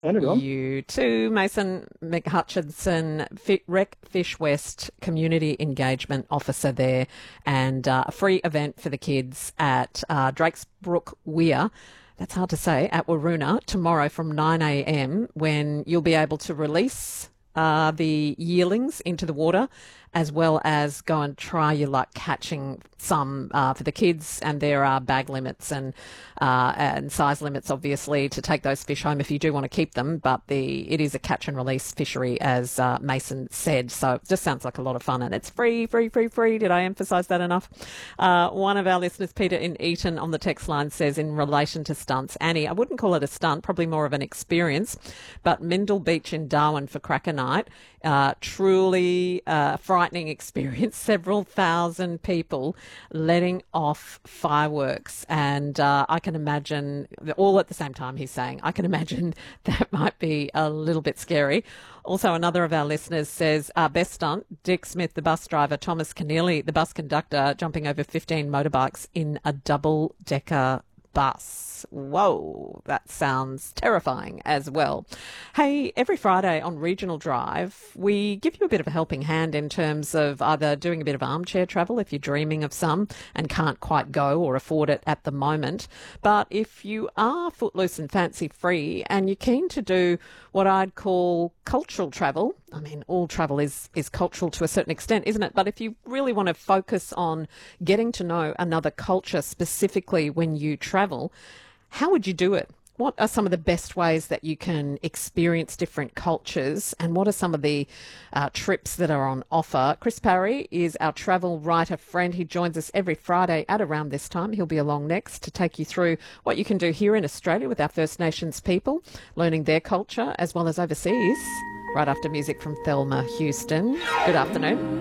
And everyone. You too, Mason McHutchinson, Rec Fish West Community Engagement Officer there, and a free event for the kids at Drakes Brook Weir. That's hard to say, at Waroona tomorrow from 9 a.m. when you'll be able to release the yearlings into the water, as well as go and try your luck catching some for the kids. And there are bag limits and size limits, obviously, to take those fish home if you do want to keep them. But it is a catch and release fishery, as Mason said. So it just sounds like a lot of fun, and it's free, free, free, free. Did I emphasise that enough? One of our listeners, Peter in Eaton, on the text line says, in relation to stunts, Annie, I wouldn't call it a stunt, probably more of an experience, but Mindle Beach in Darwin for Cracker Night, truly frightening experience. Several thousand people letting off fireworks, and I can imagine, all at the same time, he's saying, I can imagine that might be a little bit scary. Also, another of our listeners says, best stunt, Dick Smith, the bus driver, Thomas Keneally, the bus conductor, jumping over 15 motorbikes in a double-decker bus. Whoa, that sounds terrifying as well. Hey, every Friday on Regional Drive, we give you a bit of a helping hand in terms of either doing a bit of armchair travel if you're dreaming of some and can't quite go or afford it at the moment. But if you are footloose and fancy free and you're keen to do what I'd call cultural travel, I mean, all travel is cultural to a certain extent, isn't it? But if you really want to focus on getting to know another culture specifically when you travel, how would you do it? What are some of the best ways that you can experience different cultures, and what are some of the trips that are on offer? Chris Parry is our travel writer friend. He joins us every Friday at around this time. He'll be along next to take you through what you can do here in Australia with our First Nations people, learning their culture as well as overseas, right after music from Thelma Houston. Good afternoon.